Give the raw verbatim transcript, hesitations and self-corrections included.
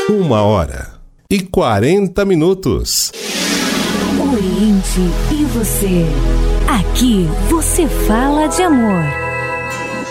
Uma hora e quarenta minutos. Oriente e você. Aqui você fala de amor.